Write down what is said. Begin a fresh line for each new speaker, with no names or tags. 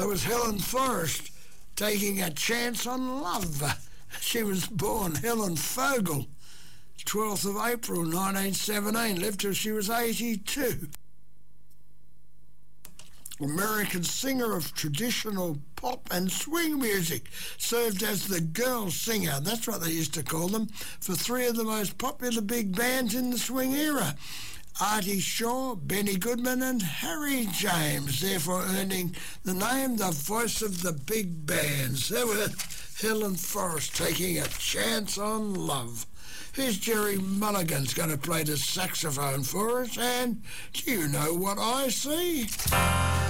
That was Helen Forrest taking a chance on love. She was born Helen Fogel, 12th of April 1917, lived till she was 82. American singer of traditional pop and swing music, served as the girl singer, that's what they used to call them, for three of the most popular big bands in the swing era. Artie Shaw, Benny Goodman and Harry James, therefore earning the name the voice of the big bands. They were Helen Forrest taking a chance on love. Here's Jerry Mulligan's going to play the saxophone for us, and do you know what I see?